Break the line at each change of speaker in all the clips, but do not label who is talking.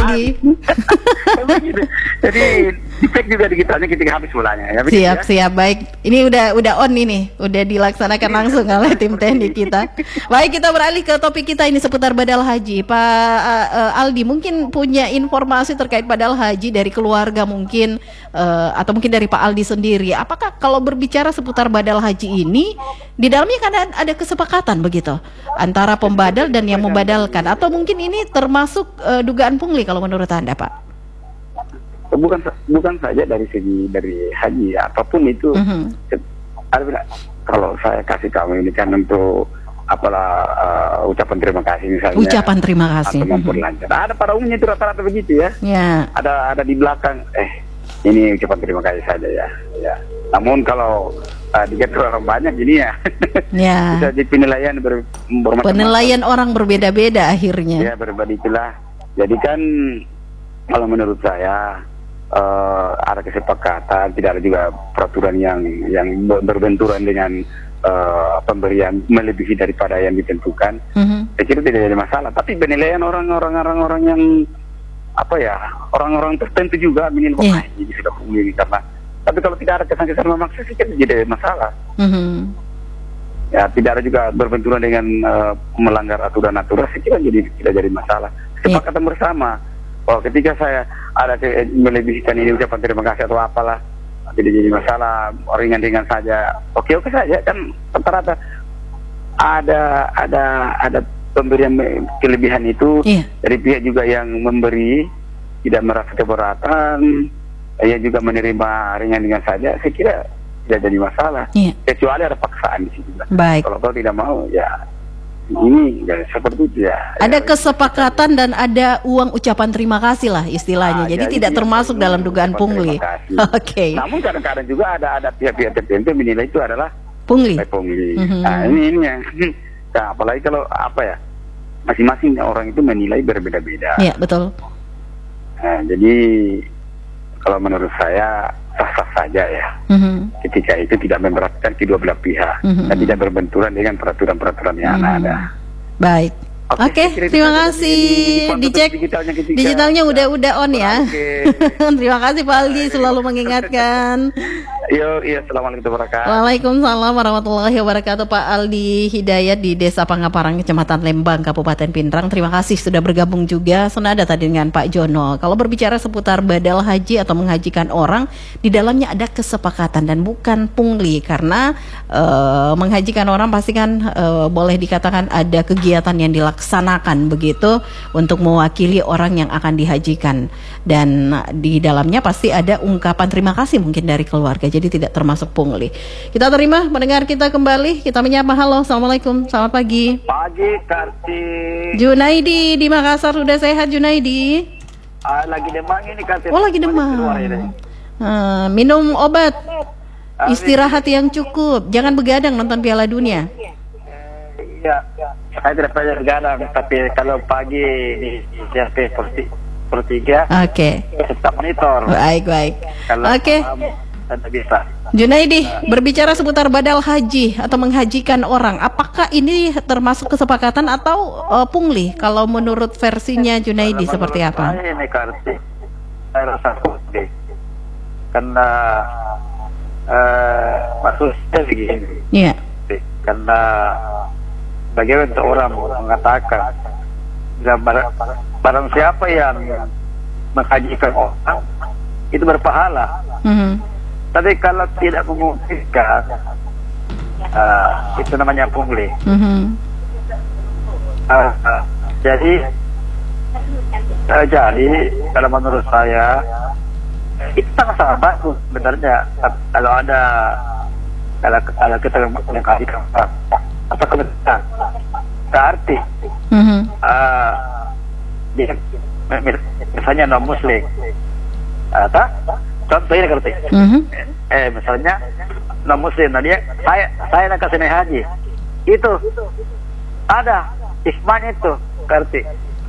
Aldi.
Jadi dicek juga digitalnya ketika habis bolanya. Ya,
Siap, baik. Ini udah on ini, udah dilaksanakan langsung oleh tim teknik kita. Baik, kita beralih ke topik kita ini seputar badal haji. Pak Aldi mungkin punya informasi terkait badal haji dari keluarga mungkin, atau mungkin dari Pak Aldi sendiri. Apakah kalau berbicara seputar badal haji ini, di dalamnya kan ada kesepakatan begitu antara pembadal dan yang membadalkan, atau mungkin ini termasuk dugaan pungli kalau menurut Anda, Pak?
Bukan saja dari segi dari haji, apapun itu. Kalau saya kasih kamu ini kan untuk apalah ucapan terima kasih misalnya.
Ucapan terima kasih.
Atau memperlancar. Ada pada umumnya itu rata-rata begitu ya.
Ya.
Ada di belakang. Ini ucapan terima kasih saja ya. Ya. Namun kalau diatur orang banyak ini ya.
Ya.
Bisa penilaian
penilaian orang berbeda-beda akhirnya.
Ya, berbeda itulah. Jadi kan kalau menurut saya ada kesepakatan, tidak ada juga peraturan yang berbenturan dengan pemberian melebihi daripada yang ditentukan. Saya kira tidak ada masalah. Tapi penilaian orang yang orang-orang tertentu juga menilai ini sudah pungli karena. Tapi kalau tidak ada kesan-kesan memaksa, saya kira tidak ada masalah. Ya, tidak ada juga berbenturan dengan melanggar aturan-aturan, saya kira tidak jadi masalah. Kesepakatan bersama. Ketika saya ada melebihkan ini ucapan terima kasih atau apalah, tidak jadi masalah, ringan-ringan saja, oke saja kan. Rata-rata ada pemberian kelebihan itu dari pihak juga yang memberi tidak merasa keberatan, ia juga menerima ringan-ringan saja, saya kira tidak jadi masalah. Kecuali ada paksaan di situ.
Baik.
Kalau kau tidak mau ya ini ya seperti itu ya.
Ada kesepakatan dan ada uang ucapan terima kasih lah istilahnya. Jadi tidak termasuk dalam dugaan pungli. Oke.
Namun kadang-kadang juga ada pihak-pihak tertentu menilai itu adalah
pungli.
Nah, ini yang nah, apalagi kalau masing-masing orang itu menilai berbeda-beda.
Iya, betul.
Nah, jadi kalau menurut saya sah-sah saja ya. Ketika itu tidak memberatkan kedua belah pihak dan tidak berbenturan dengan peraturan-peraturan yang ada.
Baik. Oke, terima kasih. Dicek digitalnya udah on ya. Terima kasih Pak Aldi selalu mengingatkan.
Assalamualaikum warahmatullahi wabarakatuh.
Waalaikumsalam warahmatullahi wabarakatuh. Pak Aldi Hidayat di Desa Pangaparang, Kecamatan Lembang, Kabupaten Pindrang. Terima kasih sudah bergabung juga. Senada tadi dengan Pak Jono. Kalau berbicara seputar badal haji atau menghajikan orang, di dalamnya ada kesepakatan dan bukan pungli, karena menghajikan orang pasti kan boleh dikatakan ada kegiatan yang dilaksanakan begitu untuk mewakili orang yang akan dihajikan, dan di dalamnya pasti ada ungkapan terima kasih mungkin dari keluarga. Jadi tidak termasuk pungli. Kita terima mendengar kita kembali. Kita menyapa. Halo, assalamualaikum, selamat pagi.
Pagi Karti.
Junaidi di Makassar, sudah sehat Junaidi?
Lagi demam ini Karti.
Oh, lagi demam. Minum obat, istirahat yang cukup, jangan begadang nonton Piala Dunia.
Iya, saya tidak pernah begadang, tapi kalau pagi di CFP Pro 3, tetap monitor.
Baik. Oke.
Tidak bisa.
Junaidi, berbicara seputar badal haji atau menghajikan orang, apakah ini termasuk kesepakatan atau pungli? Kalau menurut versinya Junaidi seperti apa?
Saya ini Karti, saya rasa pungli, karena maksudnya begini.
Iya.
Karena bagaimana untuk orang mengatakan barang siapa yang menghajikan orang itu berpahala. Tapi kalau tidak memungkinkan, itu namanya pungli. Jadi kalau menurut saya itu sangat bagus sebenarnya. Kalau kita menghajikan apa kebetulan berarti dia misalnya non muslim, contohnya ngerti, misalnya non muslim, nah dia saya nak kasih naik haji, itu ada hikmahnya itu, ngerti.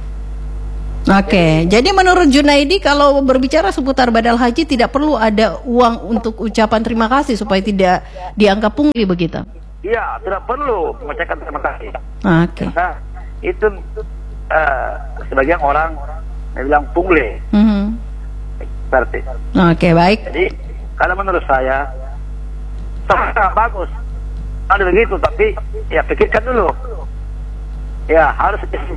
Oke, jadi menurut Junaidi kalau berbicara seputar badal haji tidak perlu ada uang untuk ucapan terima kasih supaya tidak dianggap pungli begitu?
Iya, tidak perlu mengucapkan terima kasih.
Oke.
Nah, itu sebagian orang Saya bilang pungli. Seperti.
Oke, baik.
Jadi kalau menurut saya sangat bagus. Ada begitu, tapi ya pikirkan dulu. Ya harus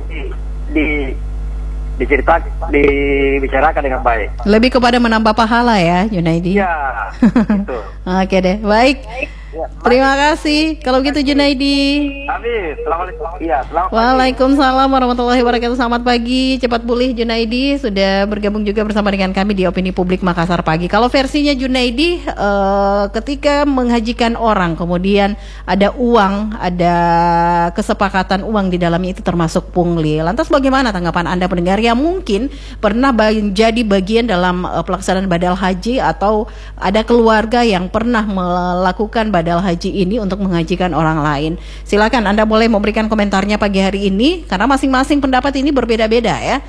dibicarakan dengan baik.
Lebih kepada menambah pahala ya, Junaidi.
Ya, gitu.
Oke deh, baik.
Ya,
Terima kasih. Kalau gitu Junaidi.
Habis. Assalamualaikum. Iya, selamat pagi.
Waalaikumsalam warahmatullahi wabarakatuh. Selamat pagi. Cepat pulih Junaidi sudah bergabung juga bersama dengan kami di Opini Publik Makassar Pagi. Kalau versinya Junaidi, ketika menghajikan orang, kemudian ada uang, ada kesepakatan uang di dalamnya, itu termasuk pungli. Lantas bagaimana tanggapan Anda pendengar yang mungkin pernah menjadi bagian dalam pelaksanaan badal haji, atau ada keluarga yang pernah melakukan badal haji ini untuk menghajikan orang lain? Silakan Anda boleh memberikan komentarnya pagi hari ini, karena masing-masing pendapat ini berbeda-beda ya.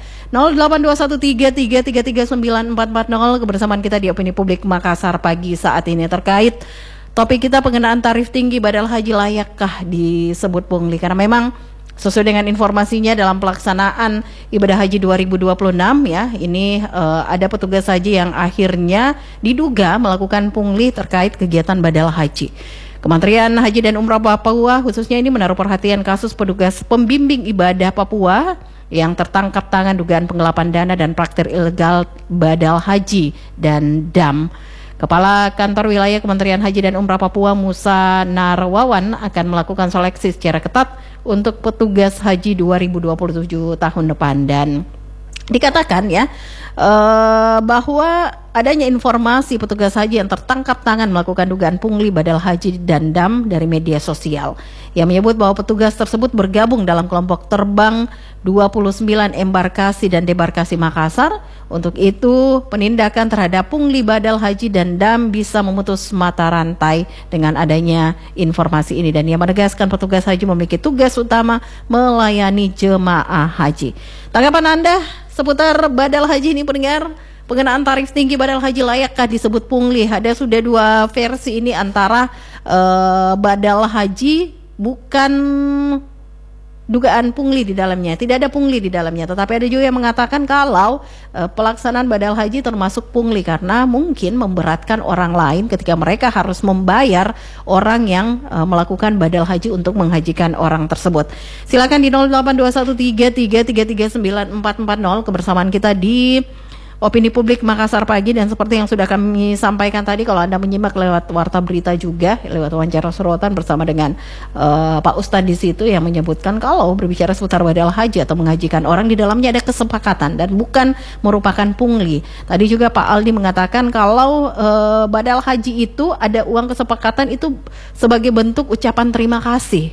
082133333940 kebersamaan kita di Opini Publik Makassar Pagi saat ini terkait topik kita, pengenaan tarif tinggi badal haji layakkah disebut pungli? Karena memang sesuai dengan informasinya dalam pelaksanaan ibadah haji 2026 ya, ini ada petugas haji yang akhirnya diduga melakukan pungli terkait kegiatan badal haji. Kementerian Haji dan Umrah Papua khususnya ini menaruh perhatian kasus petugas pembimbing ibadah Papua yang tertangkap tangan dugaan penggelapan dana dan praktik ilegal badal haji dan dam. Kepala Kantor Wilayah Kementerian Haji dan Umrah Papua Musa Narwawan akan melakukan seleksi secara ketat untuk petugas haji 2027 tahun depan. Dan dikatakan ya bahwa adanya informasi petugas haji yang tertangkap tangan melakukan dugaan pungli badal haji dan dam dari media sosial, yang menyebut bahwa petugas tersebut bergabung dalam kelompok terbang 29 embarkasi dan debarkasi Makassar. Untuk itu penindakan terhadap pungli badal haji dan dam bisa memutus mata rantai dengan adanya informasi ini. Dan ia menegaskan petugas haji memiliki tugas utama melayani jemaah haji. Tanggapan Anda seputar badal haji ini pendengar? Pengenaan tarif tinggi badal haji layakkah disebut pungli? Ada sudah dua versi ini, antara badal haji bukan dugaan pungli di dalamnya, tidak ada pungli di dalamnya, tetapi ada juga yang mengatakan kalau pelaksanaan badal haji termasuk pungli karena mungkin memberatkan orang lain ketika mereka harus membayar orang yang melakukan badal haji untuk menghajikan orang tersebut. Silakan di 082133333940 kebersamaan kita di Opini Publik Makassar Pagi. Dan seperti yang sudah kami sampaikan tadi, kalau Anda menyimak lewat warta berita juga, lewat wawancara sorotan bersama dengan Pak Ustadz di situ, yang menyebutkan kalau berbicara seputar badal haji atau menghajikan orang, di dalamnya ada kesepakatan dan bukan merupakan pungli. Tadi juga Pak Aldi mengatakan kalau badal haji itu ada uang kesepakatan, itu sebagai bentuk ucapan terima kasih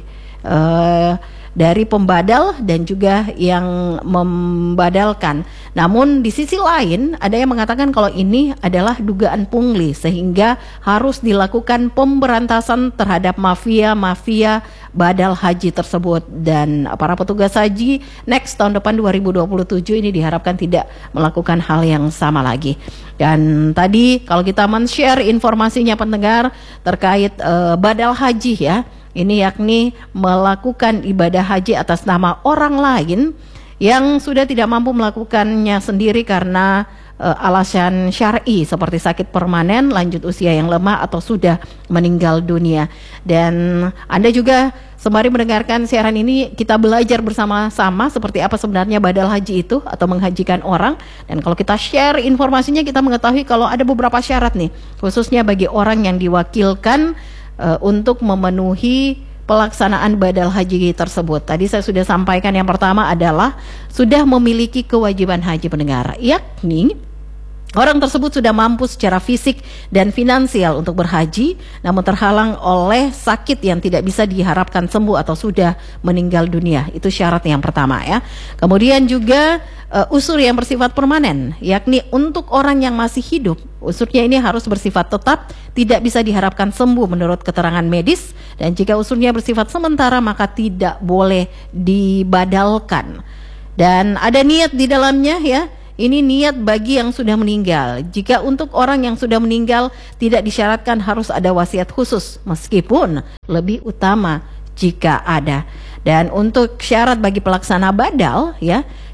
dari pembadal dan juga yang membadalkan. Namun di sisi lain ada yang mengatakan kalau ini adalah dugaan pungli, sehingga harus dilakukan pemberantasan terhadap mafia-mafia badal haji tersebut. Dan para petugas haji next tahun depan 2027 ini diharapkan tidak melakukan hal yang sama lagi. Dan tadi kalau kita men-share informasinya pendengar terkait badal haji ya, ini yakni melakukan ibadah haji atas nama orang lain yang sudah tidak mampu melakukannya sendiri karena alasan syar'i seperti sakit permanen, lanjut usia yang lemah, atau sudah meninggal dunia. Dan Anda juga sembari mendengarkan siaran ini, kita belajar bersama-sama seperti apa sebenarnya badal haji itu atau menghajikan orang. Dan kalau kita share informasinya, kita mengetahui kalau ada beberapa syarat nih, khususnya bagi orang yang diwakilkan untuk memenuhi pelaksanaan badal haji tersebut. Tadi saya sudah sampaikan, yang pertama adalah sudah memiliki kewajiban haji pendengar, yakni orang tersebut sudah mampu secara fisik dan finansial untuk berhaji, namun terhalang oleh sakit yang tidak bisa diharapkan sembuh atau sudah meninggal dunia. Itu syarat yang pertama ya. Kemudian juga usur yang bersifat permanen, yakni untuk orang yang masih hidup, usurnya ini harus bersifat tetap, tidak bisa diharapkan sembuh menurut keterangan medis. Dan jika usurnya bersifat sementara, maka tidak boleh dibadalkan. Dan ada niat di dalamnya ya. Ini niat bagi yang sudah meninggal. Jika untuk orang yang sudah meninggal tidak disyaratkan harus ada wasiat khusus, meskipun lebih utama jika ada. Dan untuk syarat bagi pelaksana badal ya,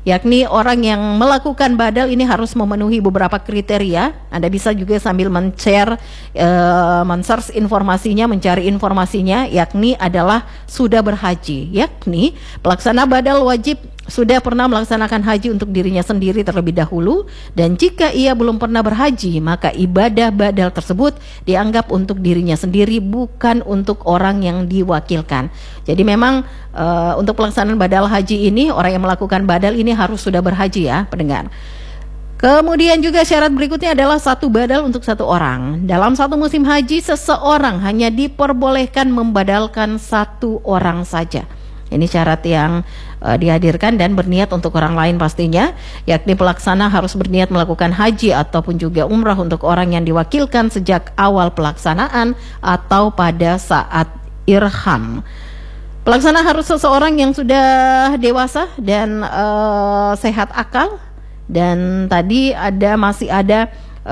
yakni orang yang melakukan badal ini harus memenuhi beberapa kriteria. Anda bisa juga sambil men-share, men-search informasinya, mencari informasinya, yakni adalah sudah berhaji, yakni pelaksana badal wajib sudah pernah melaksanakan haji untuk dirinya sendiri terlebih dahulu, dan jika ia belum pernah berhaji, maka ibadah badal tersebut dianggap untuk dirinya sendiri, bukan untuk orang yang diwakilkan. Jadi memang untuk pelaksanaan badal haji ini, orang yang melakukan badal ini harus sudah berhaji ya, pendengar. Kemudian juga syarat berikutnya adalah satu badal untuk satu orang. Dalam satu musim haji, seseorang hanya diperbolehkan membadalkan satu orang saja. Ini syarat yang dihadirkan dan berniat untuk orang lain pastinya, yakni pelaksana harus berniat melakukan haji ataupun juga umrah untuk orang yang diwakilkan sejak awal pelaksanaan atau pada saat irham. Pelaksana harus seseorang yang sudah dewasa dan sehat akal, dan tadi masih ada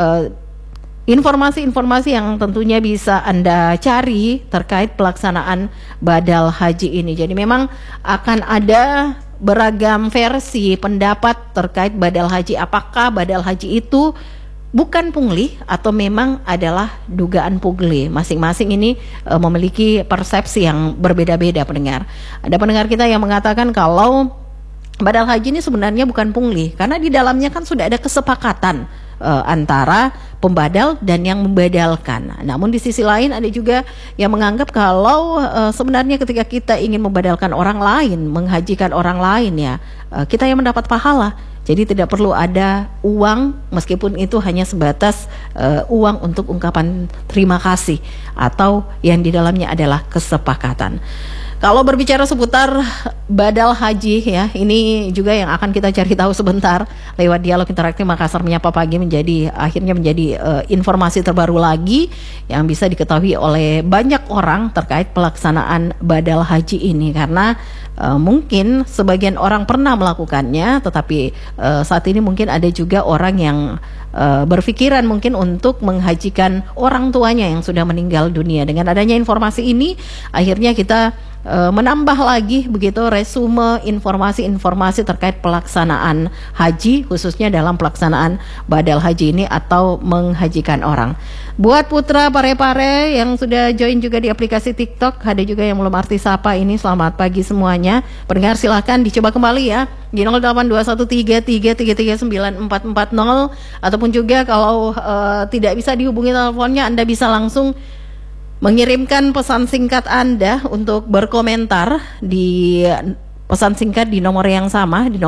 informasi-informasi yang tentunya bisa Anda cari terkait pelaksanaan badal haji ini. Jadi memang akan ada beragam versi pendapat terkait badal haji. Apakah badal haji itu bukan pungli atau memang adalah dugaan pungli? Masing-masing ini memiliki persepsi yang berbeda-beda, pendengar. Ada pendengar kita yang mengatakan kalau badal haji ini sebenarnya bukan pungli, karena di dalamnya kan sudah ada kesepakatan antara pembadal dan yang membadalkan. Namun di sisi lain ada juga yang menganggap kalau sebenarnya ketika kita ingin membadalkan orang lain, menghajikan orang lain ya, kita yang mendapat pahala. Jadi tidak perlu ada uang, meskipun itu hanya sebatas uang untuk ungkapan terima kasih, atau yang di dalamnya adalah kesepakatan. Kalau berbicara seputar badal haji ya, ini juga yang akan kita cari tahu sebentar lewat dialog interaktif Makassar Menyapa Pagi, akhirnya menjadi informasi terbaru lagi yang bisa diketahui oleh banyak orang terkait pelaksanaan badal haji ini, karena mungkin sebagian orang pernah melakukannya, tetapi saat ini mungkin ada juga orang yang berpikiran mungkin untuk menghajikan orang tuanya yang sudah meninggal dunia. Dengan adanya informasi ini, akhirnya kita menambah lagi begitu resume informasi-informasi terkait pelaksanaan haji, khususnya dalam pelaksanaan badal haji ini atau menghajikan orang. Buat putra pare-pare yang sudah join juga di aplikasi TikTok, ada juga yang belum arti sapa ini, selamat pagi semuanya. Pendengar silahkan dicoba kembali ya di 082133339440, ataupun juga kalau tidak bisa dihubungi teleponnya, Anda bisa langsung mengirimkan pesan singkat Anda untuk berkomentar di pesan singkat di nomor yang sama di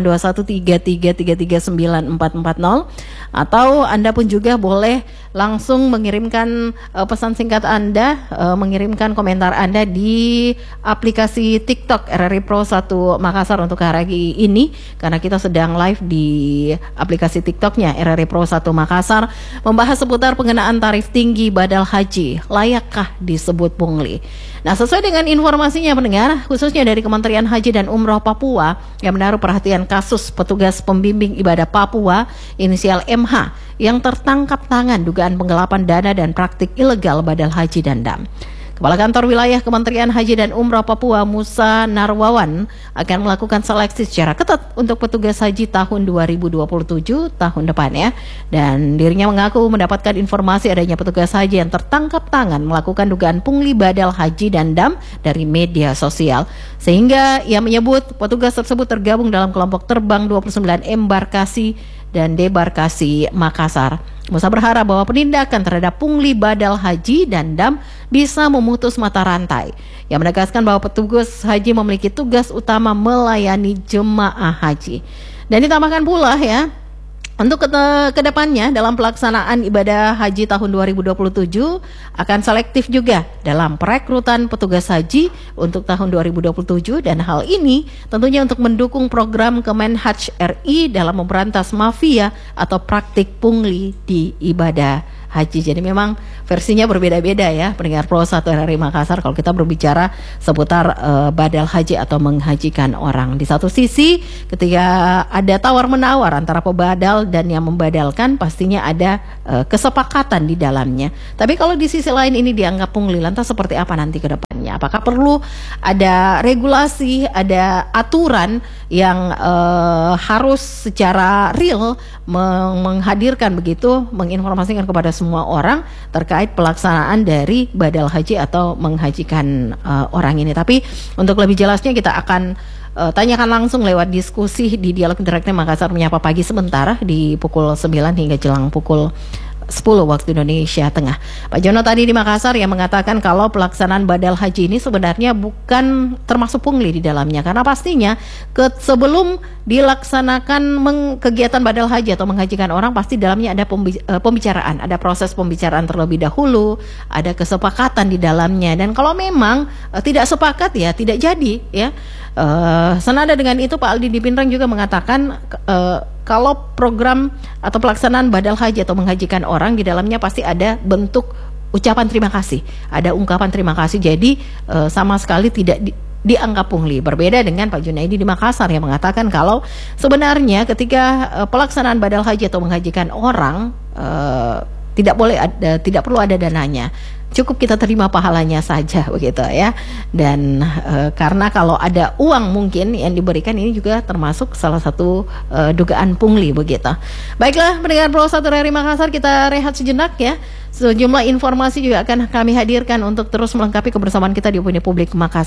082133333940, atau Anda pun juga boleh langsung mengirimkan pesan singkat Anda, mengirimkan komentar Anda di aplikasi TikTok RRI Pro 1 Makassar untuk hari ini, karena kita sedang live di aplikasi TikToknya RRI Pro 1 Makassar, membahas seputar pengenaan tarif tinggi badal haji, layakkah disebut pungli. Nah, sesuai dengan informasinya pendengar, khususnya dari Kementerian Haji dan Umroh Papua yang menaruh perhatian kasus petugas pembimbing ibadah Papua inisial MH yang tertangkap tangan dugaan penggelapan dana dan praktik ilegal badal haji dan dam. Kepala Kantor Wilayah Kementerian Haji dan Umroh Papua Musa Narwawan akan melakukan seleksi secara ketat untuk petugas haji tahun 2027 tahun depan ya. Dan dirinya mengaku mendapatkan informasi adanya petugas haji yang tertangkap tangan melakukan dugaan pungli badal haji dan dam dari media sosial. Sehingga ia menyebut petugas tersebut tergabung dalam kelompok terbang 29 embarkasi dan debarkasi Makassar. Musa berharap bahwa penindakan terhadap pungli badal haji dan dam bisa memutus mata rantai. Yang menegaskan bahwa petugas haji memiliki tugas utama melayani jemaah haji. Dan ditambahkan pula ya, untuk kedepannya dalam pelaksanaan ibadah haji tahun 2027 akan selektif juga dalam perekrutan petugas haji untuk tahun 2027, dan hal ini tentunya untuk mendukung program Kemenhaj RI dalam memberantas mafia atau praktik pungli di ibadah haji. Jadi memang versinya berbeda-beda ya pendengar Pro 1 RRI Makassar kalau kita berbicara seputar badal haji atau menghajikan orang. Di satu sisi ketika ada tawar-menawar antara pebadal dan yang membadalkan, pastinya ada kesepakatan di dalamnya. Tapi kalau di sisi lain ini dianggap pungli, lantas seperti apa nanti ke depannya? dalamnya. Apakah perlu ada regulasi, ada aturan yang harus secara real menghadirkan begitu, menginformasikan kepada semua orang terkait pelaksanaan dari badal haji atau menghajikan orang ini. Tapi untuk lebih jelasnya kita akan tanyakan langsung lewat diskusi di Dialog Interaktif Makassar Menyapa Pagi sebentar di pukul 9 hingga jelang pukul 10 waktu Indonesia Tengah. Pak Jono tadi di Makassar yang mengatakan kalau pelaksanaan badal haji ini sebenarnya bukan termasuk pungli di dalamnya, karena pastinya sebelum dilaksanakan kegiatan badal haji atau menghajikan orang pasti dalamnya ada pembicaraan, ada proses pembicaraan terlebih dahulu, ada kesepakatan di dalamnya, dan kalau memang tidak sepakat ya tidak jadi ya. Senada dengan itu Pak Aldi di Pindrang juga mengatakan kalau program atau pelaksanaan badal haji atau menghajikan orang di dalamnya pasti ada bentuk ucapan terima kasih, ada ungkapan terima kasih, jadi sama sekali tidak dianggap pungli. Berbeda dengan Pak Junaidi di Makassar yang mengatakan kalau sebenarnya ketika pelaksanaan badal haji atau menghajikan orang tidak perlu ada dananya, cukup kita terima pahalanya saja begitu ya. Dan karena kalau ada uang mungkin yang diberikan, ini juga termasuk salah satu dugaan pungli begitu. Baiklah, pendengar Pro 1 RRI Makassar, kita rehat sejenak ya. Sejumlah informasi juga akan kami hadirkan untuk terus melengkapi kebersamaan kita di Opini Publik Makassar.